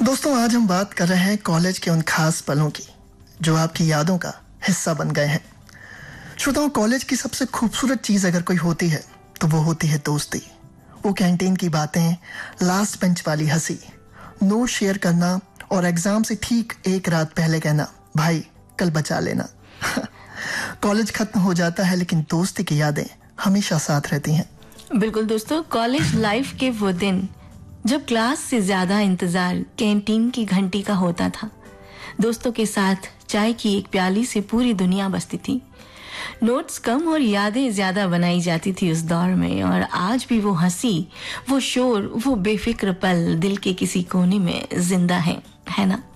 दोस्तों, आज हम बात कर रहे हैं कॉलेज के उन खास पलों की जो आपकी यादों का हिस्सा बन गए हैं। श्रोताओं, कॉलेज की सबसे खूबसूरत चीज अगर कोई होती है तो वो होती है दोस्ती। वो कैंटीन की बातें, लास्ट बेंच वाली हंसी, नोट शेयर करना और एग्जाम से ठीक एक रात पहले कहना, भाई कल बचा लेना। कॉलेज खत्म हो जाता है लेकिन दोस्ती की यादें हमेशा साथ रहती हैं। बिल्कुल दोस्तों, कॉलेज लाइफ के वो दिन जब क्लास से ज्यादा इंतजार कैंटीन की घंटी का होता था। दोस्तों के साथ चाय की एक प्याली से पूरी दुनिया बसती थी। नोट्स कम और यादें ज्यादा बनाई जाती थी उस दौर में, और आज भी वो हंसी, वो शोर, वो बेफिक्र पल दिल के किसी कोने में जिंदा है ना?